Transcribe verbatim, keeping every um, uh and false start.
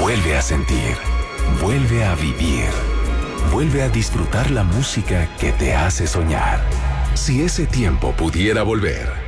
Vuelve a sentir, vuelve a vivir, vuelve a disfrutar la música que te hace soñar. Si ese tiempo pudiera volver,